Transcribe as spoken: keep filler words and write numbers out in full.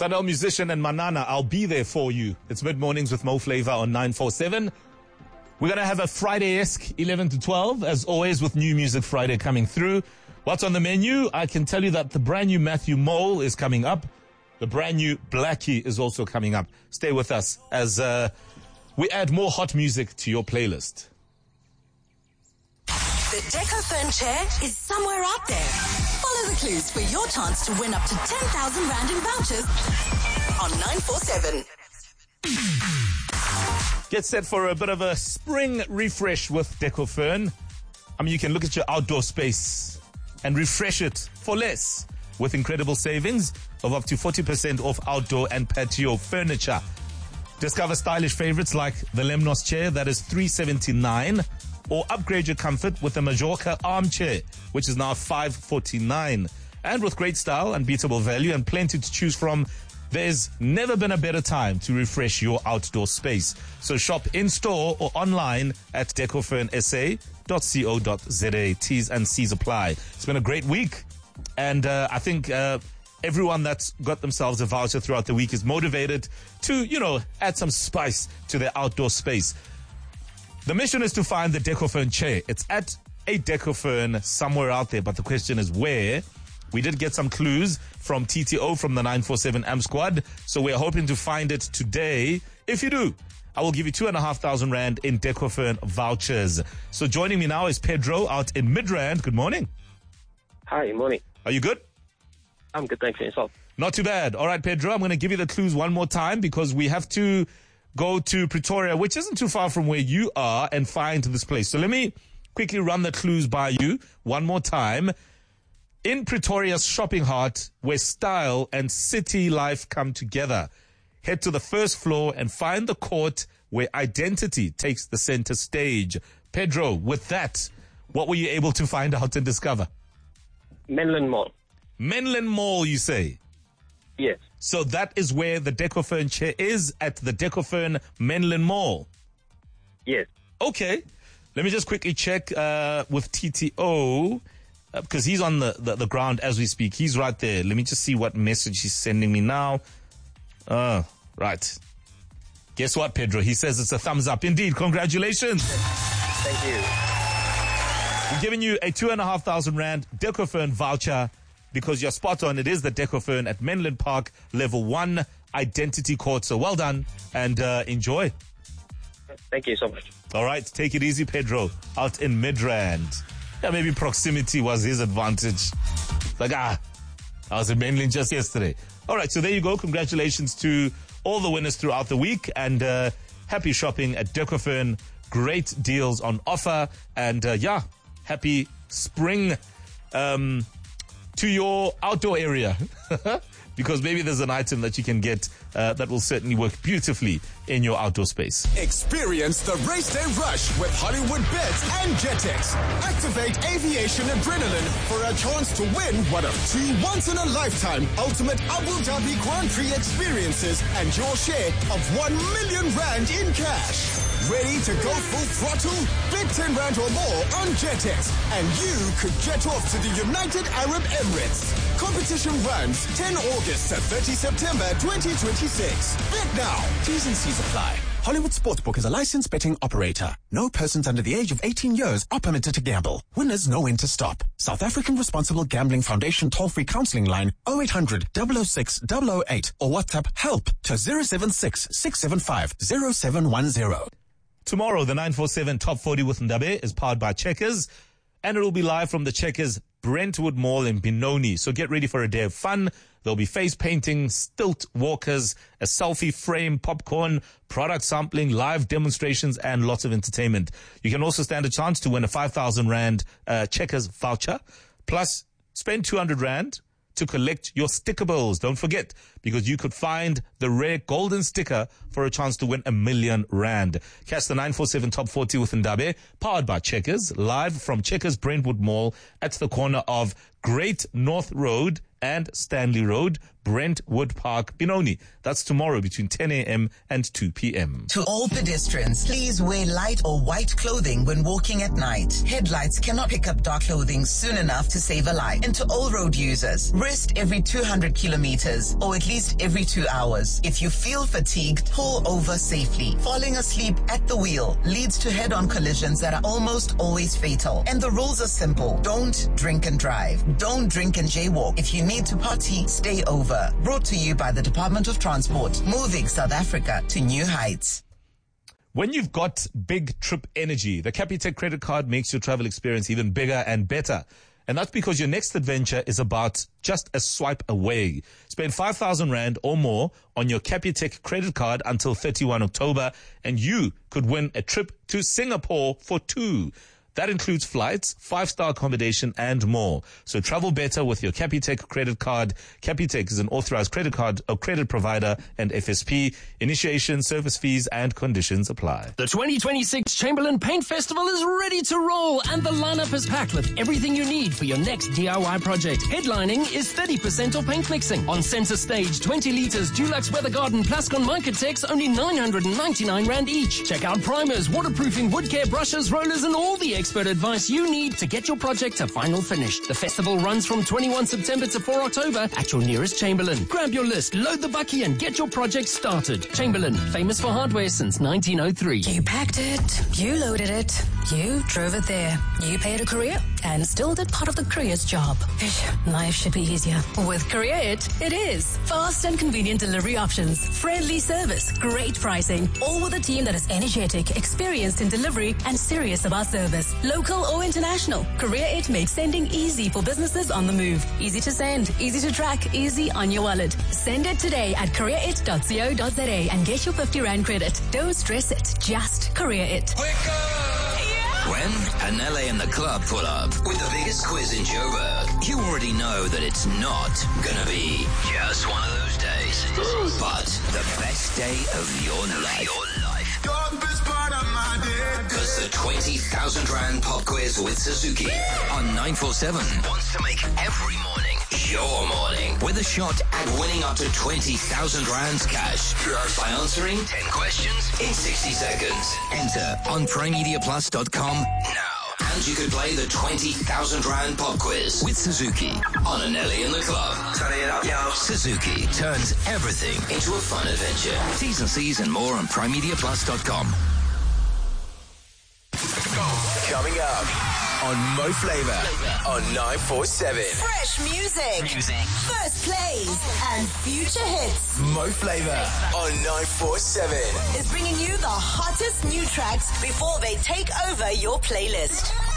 Sanel Musician and Manana, I'll be there for you. It's mid-mornings with Mo Flavor on nine four seven. We're going to have a Friday-esque eleven to twelve, as always, with New Music Friday coming through. What's on the menu? I can tell you that the brand new Matthew Mole is coming up. The brand new Blackie is also coming up. Stay with us as uh, we add more hot music to your playlist. The Decophone chair is somewhere out there. Follow the clues for your chance to win up to ten thousand rand in vouchers on nine four seven. Get set for a bit of a spring refresh with Decophone. I mean, you can look at your outdoor space and refresh it for less with incredible savings of up to forty percent off outdoor and patio furniture. Discover stylish favorites like the Lemnos chair that is three seventy-nine, or upgrade your comfort with the Majorca armchair, which is now five forty-nine. And with great style, unbeatable value, and plenty to choose from, there's never been a better time to refresh your outdoor space. So shop in-store or online at decophone s a dot co dot z a. T's and C's apply. It's been a great week, and uh, I think uh, everyone that's got themselves a voucher throughout the week is motivated to, you know, add some spice to their outdoor space. The mission is to find the Decophone chair. It's at a Decophone somewhere out there, but the question is where. We did get some clues from T T O from the nine four seven A M Squad, so we're hoping to find it today. If you do, I will give you two and a half thousand rand in Decophone vouchers. So joining me now is Pedro out in Midrand. Good morning. Hi, morning. Are you good? I'm good, thanks for yourself. Not too bad. All right, Pedro, I'm going to give you the clues one more time because we have to go to Pretoria, which isn't too far from where you are, and find this place. So let me quickly run the clues by you one more time. In Pretoria's shopping heart, where style and city life come together, head to the first floor and find the court where identity takes the center stage. Pedro, with that, what were you able to find out and discover? Menlyn Mall. Menlyn Mall, you say? Yes. So that is where the Decophone chair is, at the Decophone Menlyn Mall? Yes. Okay. Let me just quickly check uh, with T T O, uh, because he's on the, the, the ground as we speak. He's right there. Let me just see what message he's sending me now. Uh, right. Guess what, Pedro? He says it's a thumbs up. Indeed. Congratulations. Thank you. We're giving you a two and a half thousand rand Decophone voucher because you're spot on. It is the Decophone at Menlyn Park, level one identity court. So well done and uh, enjoy. Thank you so much. All right. Take it easy, Pedro, out in Midrand. Yeah, maybe proximity was his advantage. Like, ah, I was in Menlyn just yesterday. All right. So there you go. Congratulations to all the winners throughout the week, and uh, happy shopping at Decophone. Great deals on offer. And uh, yeah, happy spring um, to your outdoor area. Because maybe there's an item that you can get uh, that will certainly work beautifully in your outdoor space. Experience the race day rush with Hollywood Bets and Jetex. Activate aviation adrenaline for a chance to win one of two once-in-a-lifetime ultimate Abu Dhabi Grand Prix experiences and your share of one million rand in cash. Ready to go full throttle? Bet ten rand or more on Jetex, and you could jet off to the United Arab Emirates. Competition runs tenth of August to thirtieth of September twenty twenty-six. Bet now. T's and C's apply. Hollywood Sportsbook is a licensed betting operator. No persons under the age of eighteen years are permitted to gamble. Winners know when to stop. South African Responsible Gambling Foundation toll-free counseling line oh eight hundred, double oh six, double oh eight or WhatsApp help to zero seven six, six seven five, zero seven one zero. Tomorrow, the nine four seven Top forty with Ndabe is powered by Checkers, and it will be live from the Checkers Brentwood Mall in Benoni. So get ready for a day of fun. There'll be face painting, stilt walkers, a selfie frame, popcorn, product sampling, live demonstrations, and lots of entertainment. You can also stand a chance to win a five thousand rand uh, Checkers voucher. Plus, spend two hundred rand to collect your sticker bills. Don't forget, because you could find the rare golden sticker for a chance to win a million rand. Catch the nine four seven Top forty with Ndabe, powered by Checkers, live from Checkers Brentwood Mall at the corner of Great North Road and Stanley Road, Brentwood Park, Benoni. That's tomorrow between ten a.m. and two p.m. To all pedestrians, please wear light or white clothing when walking at night. Headlights cannot pick up dark clothing soon enough to save a life. And to all road users, rest every two hundred kilometers or at least every two hours. If you feel fatigued, pull over safely. Falling asleep at the wheel leads to head-on collisions that are almost always fatal. And the rules are simple. Don't drink and drive. Don't drink and jaywalk. If you need to party, stay over. Brought to you by the Department of Transport, moving South Africa to new heights. When you've got Big Trip Energy, the Capitec credit card makes your travel experience even bigger and better. And that's because your next adventure is about just a swipe away. Spend five thousand rand or more on your Capitec credit card until thirty-first of October, and you could win a trip to Singapore for two. That includes flights, five-star accommodation, and more. So travel better with your Capitec credit card. Capitec is an authorized credit card or credit provider and F S P. Initiation, service fees, and conditions apply. The twenty twenty-six Chamberlain Paint Festival is ready to roll, and the lineup is packed with everything you need for your next D I Y project. Headlining is thirty percent off paint mixing. On center stage, twenty litres Dulux Weather Garden Plascon Micatex, only nine hundred ninety-nine rand each. Check out primers, waterproofing, wood care, brushes, rollers, and all the expert advice you need to get your project to final finish. The festival runs from twenty-first September to fourth October at your nearest Chamberlain. Grab your list, load the bucky, and get your project started. Chamberlain, famous for hardware since nineteen oh three. You packed it, you loaded it, you drove it there, you paid a courier and still did part of the courier's job. Life should be easier. With Courier It, it is. Fast and convenient delivery options, friendly service, great pricing, all with a team that is energetic, experienced in delivery, and serious about service. Local or international, Courier It makes sending easy for businesses on the move. Easy to send, easy to track, easy on your wallet. Send it today at courier it dot co dot za and get your fifty rand credit. Don't stress it, just Courier It. When Anele and the club pull up with the biggest quiz in Joburg, you already know that it's not gonna be just one of those days, but the best day of your life. Your life. Because the twenty thousand rand pop quiz with Suzuki on nine four seven wants to make every morning your morning with a shot at winning up to twenty thousand rands cash by answering ten questions in sixty seconds. Enter on prime media plus dot com now. And you could play the twenty thousand rand pop quiz with Suzuki on Anele and the Club. Turn it up, yo. Suzuki turns everything into a fun adventure. T's and C's and more on prime media plus dot com. Coming up on Mo Flava on nine four seven. Fresh music, music, first plays, and future hits. Mo Flava on nine four seven is bringing you the hottest new tracks before they take over your playlist.